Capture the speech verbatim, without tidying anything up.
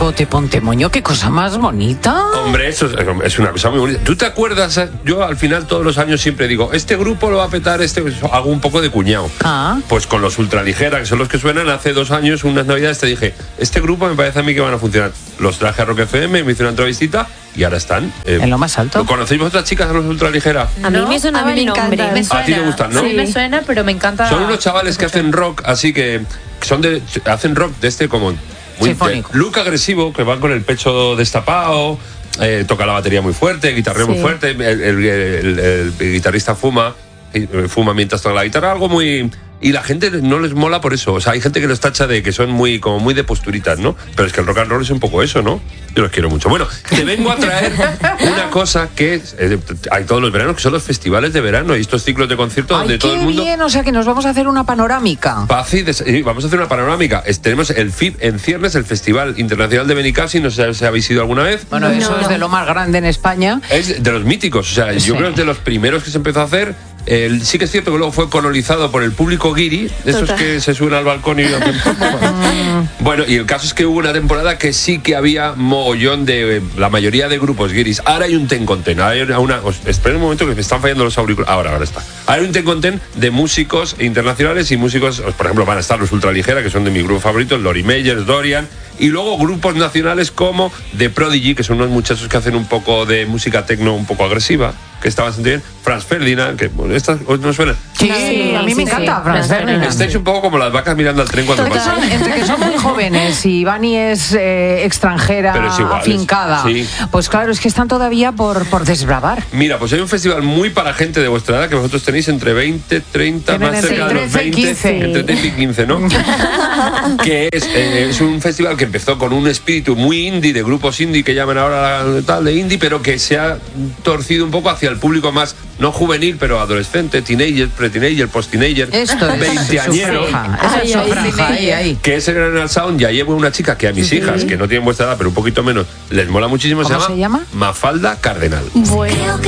Te Ponte Moño, qué cosa más bonita. Hombre, eso es, es una cosa muy bonita. ¿Tú te acuerdas? Yo al final todos los años siempre digo, este grupo lo va a petar, este, hago un poco de cuñado. Ah. Pues con los Ultraligera, que son los que suenan, hace dos años, unas navidades, te dije, este grupo me parece a mí que van a funcionar. Los traje a Rock F M, me hice una entrevistita y ahora están. Eh, en lo más alto. ¿Conocéis vosotras chicas a los Ultraligera? A mí me sonaba el nombre. Me suena. A ti te gustan, ¿no? Sí, me suena, pero me encanta. Son unos chavales que hacen rock, así que son de, hacen rock de este como muy de look agresivo, que van con el pecho destapado, eh, toca la batería muy fuerte, guitarreo sí. muy fuerte, el, el, el, el, el guitarrista fuma, fuma mientras toca la guitarra, algo muy... Y la gente no les mola por eso. O sea, hay gente que los tacha de que son muy como muy de posturitas, ¿no? Pero es que el rock and roll es un poco eso, ¿no? Yo los quiero mucho. Bueno, te vengo a traer una cosa que es, eh, hay todos los veranos, que son los festivales de verano y estos ciclos de conciertos donde todo el mundo... ¡Ay, qué bien! O sea, que nos vamos a hacer una panorámica. Paz y des... sí, vamos a hacer una panorámica. Es, tenemos el F I B en ciernes, el Festival Internacional de Benicassi, no sé si habéis ido alguna vez. Bueno, eso no. es de lo más grande en España. Es de los míticos. O sea, sí. yo creo que es de los primeros que se empezó a hacer. El, sí que es cierto que luego fue colonizado por el público guiri, de esos que se suben al balcón y... Bueno, y el caso es que hubo una temporada que sí que había mogollón de... La mayoría de grupos guiris. Ahora hay un ten con ten. Hay una, una, os, esperen un momento que me están fallando los auriculares. Ahora, ahora está. Hay un ten con ten de músicos internacionales y músicos... Por ejemplo, van a estar los Ultraligera, que son de mi grupo favorito, Lori Meyers, Dorian... Y luego grupos nacionales como The Prodigy, que son unos muchachos que hacen un poco de música techno un poco agresiva, que está bastante bien. Franz Ferdinand, que bueno, estas no suenan. Sí, sí, a mí me sí, encanta sí, Franz Ferdinand. Estáis un poco como las vacas mirando al tren cuando pasa. Entre que son muy jóvenes y Vani es eh, extranjera, es igual, afincada. Es, sí. Pues claro, es que están todavía por, por desbravar. Mira, pues hay un festival muy para gente de vuestra edad, que vosotros tenéis entre veinte, treinta, más cerca de los veinte, quince. Entre treinta y quince, ¿no? Que es, eh, es un festival que empezó con un espíritu muy indie, de grupos indie que llaman ahora tal de indie, pero que se ha torcido un poco hacia el público más, no juvenil, pero adolescente, teenager, pre-teenager, post-teenager, veinteañero. Que es el Granal Sound. Ya llevo una chica que a mis sí. hijas, que no tienen vuestra edad, pero un poquito menos, les mola muchísimo. Se llama, se llama Mafalda Cardenal. Bueno.